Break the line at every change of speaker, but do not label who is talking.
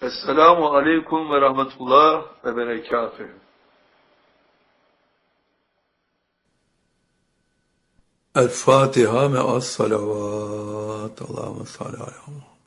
Esselamu aleyküm ve rahmetullah ve berekatühü. El Fatiha me'as salavat. Allahümme salli ala